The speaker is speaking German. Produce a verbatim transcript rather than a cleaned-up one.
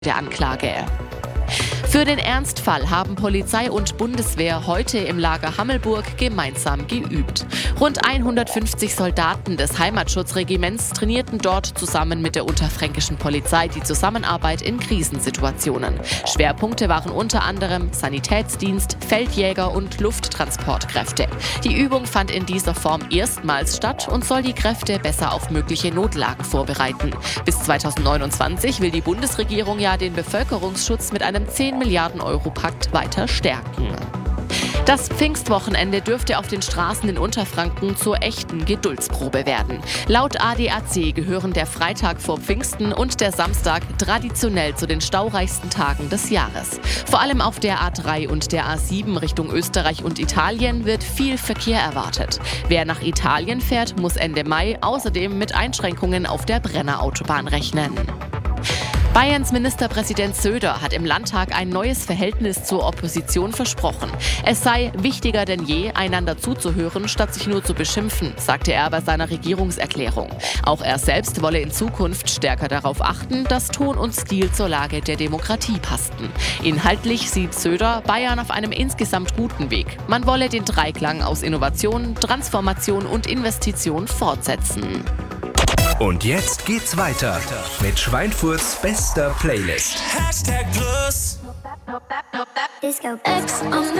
der Anklage. Für den Ernstfall haben Polizei und Bundeswehr heute im Lager Hammelburg gemeinsam geübt. Rund hundertfünfzig Soldaten des Heimatschutzregiments trainierten dort zusammen mit der unterfränkischen Polizei die Zusammenarbeit in Krisensituationen. Schwerpunkte waren unter anderem Sanitätsdienst, Feldjäger und Lufttransportkräfte. Die Übung fand in dieser Form erstmals statt und soll die Kräfte besser auf mögliche Notlagen vorbereiten. Bis zweitausendneunundzwanzig will die Bundesregierung ja den Bevölkerungsschutz mit einem zehn Milliarden Euro Pakt weiter stärken. Das Pfingstwochenende dürfte auf den Straßen in Unterfranken zur echten Geduldsprobe werden. Laut A D A C gehören der Freitag vor Pfingsten und der Samstag traditionell zu den staureichsten Tagen des Jahres. Vor allem auf der A drei und der A sieben Richtung Österreich und Italien wird viel Verkehr erwartet. Wer nach Italien fährt, muss Ende Mai außerdem mit Einschränkungen auf der Brennerautobahn rechnen. Bayerns Ministerpräsident Söder hat im Landtag ein neues Verhältnis zur Opposition versprochen. Es sei wichtiger denn je, einander zuzuhören, statt sich nur zu beschimpfen, sagte er bei seiner Regierungserklärung. Auch er selbst wolle in Zukunft stärker darauf achten, dass Ton und Stil zur Lage der Demokratie passten. Inhaltlich sieht Söder Bayern auf einem insgesamt guten Weg. Man wolle den Dreiklang aus Innovation, Transformation und Investition fortsetzen. Und jetzt geht's weiter mit Schweinfurts bester Playlist. Hashtag Plus. Disco. X on the